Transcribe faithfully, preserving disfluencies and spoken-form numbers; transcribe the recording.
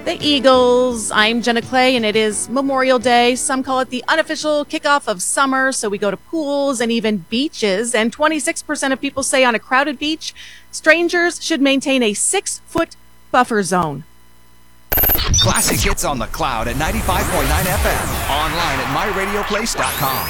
The Eagles. I'm Jenna Clay, and it is Memorial Day. Some call it the unofficial kickoff of summer, so we go to pools and even beaches. And twenty-six percent of people say on a crowded beach, strangers should maintain a six-foot buffer zone. Classic hits on the cloud at ninety-five point nine F M. Online at my radio place dot com.